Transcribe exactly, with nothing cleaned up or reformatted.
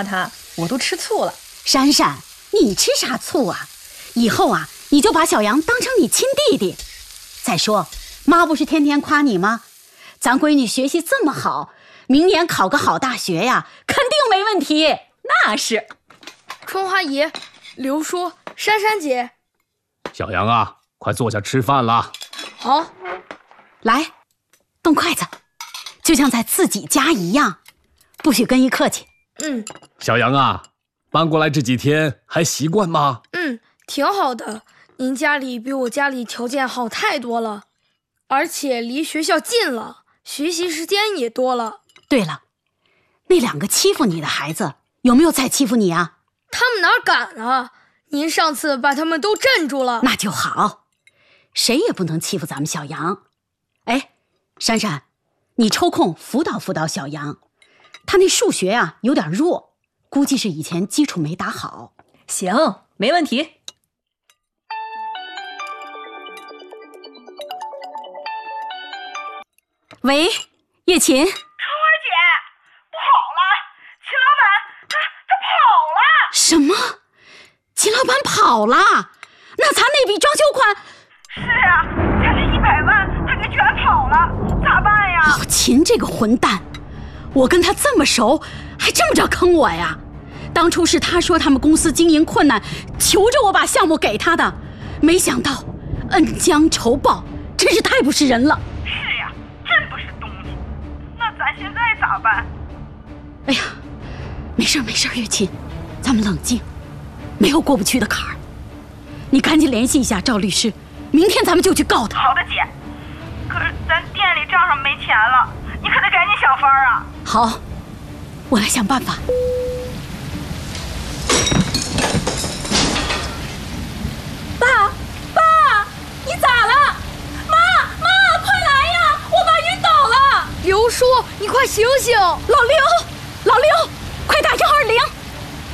他，我都吃醋了。 珊珊，你吃啥醋啊？以后啊，你就把小杨当成你亲弟弟。再说，妈不是天天夸你吗？咱闺女学习这么好，明年考个好大学呀，肯定没问题。 那是。 春花姨、刘叔、珊珊姐， 小杨啊，快坐下吃饭啦。 好， 来，动筷子，就像在自己家一样，不许跟一客气。 嗯。 小杨啊，搬过来这几天还习惯吗？ 嗯，挺好的。您家里比我家里条件好太多了，而且离学校近了，学习时间也多了。 对了，那两个欺负你的孩子有没有再欺负你啊？ 他们哪敢啊！您上次把他们都镇住了。 那就好，谁也不能欺负咱们小杨。哎，珊珊，你抽空辅导辅导小杨，他那数学啊有点弱，估计是以前基础没打好。 行，没问题。 喂，叶琴。 春花姐，不好了，秦老板他他跑了。 什么？秦老板跑了？那咱那笔装修款？ 是啊，家里一百万他给卷跑了，咋办呀？ 哦，秦这个混蛋，我跟他这么熟，还这么着坑我呀？当初是他说他们公司经营困难，求着我把项目给他的，没想到恩将仇报，真是太不是人了。 是呀，真不是东西。那咱现在咋办？ 哎呀，没事没事，月琴，咱们冷静，没有过不去的坎儿。你赶紧联系一下赵律师，明天咱们就去告他。 好的，姐。可是咱店里账上没钱了，你可得赶紧想法啊。 好，我来想办法。 爸，爸，你咋了？妈，妈，快来呀！我爸晕倒了。 刘叔，你快醒醒！ 老刘，老刘，快打一二零。